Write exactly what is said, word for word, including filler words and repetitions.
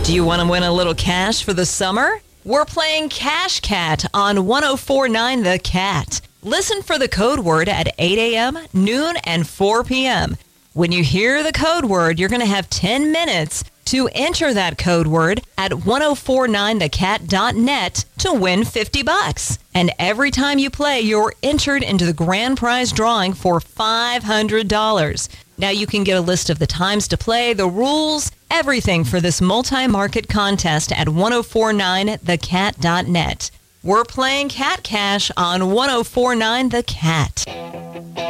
Do you want to win a little cash for the summer? We're playing Cash Cat on one oh four point nine The Cat. Listen for the code word at eight a.m., noon, and four p.m. When you hear the code word, you're going to have ten minutes to enter that code word at ten forty-nine the cat dot net to win fifty bucks. And every time you play, you're entered into the grand prize drawing for five hundred dollars. Now you can get a list of the times to play, the rules, everything for this multi-market contest at ten forty-nine the cat dot net. We're playing Cat Cash on ten forty-nine The Cat.